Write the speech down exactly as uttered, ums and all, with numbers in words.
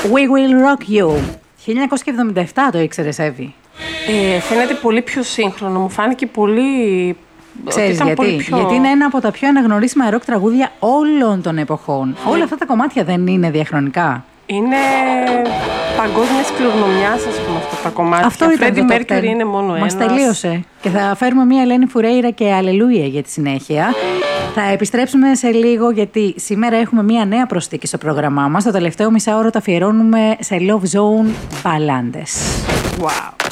We Will Rock You. χίλια εννιακόσια εβδομήντα επτά το ήξερες, Εύη? Ε, φαίνεται πολύ πιο σύγχρονο. Μου φάνηκε πολύ... Ξέρεις γιατί? Πολύ πιο... Γιατί είναι ένα από τα πιο αναγνωρίσιμα ροκ τραγούδια όλων των εποχών. Mm. Όλα αυτά τα κομμάτια δεν είναι διαχρονικά. Είναι παγκόσμια κληρονομιά, ας πούμε, αυτά τα κομμάτια. Αυτό ήταν Freddie Mercury είναι μόνο ένας. Μας τελείωσε. Και θα φέρουμε μία Ελένη Φουρέιρα και Αλληλούια για τη συνέχεια. Θα επιστρέψουμε σε λίγο, γιατί σήμερα έχουμε μία νέα προσθήκη στο πρόγραμμά μας. Το τελευταίο μισάωρο το αφιερώνουμε σε Love Zone μπαλάντες. Wow.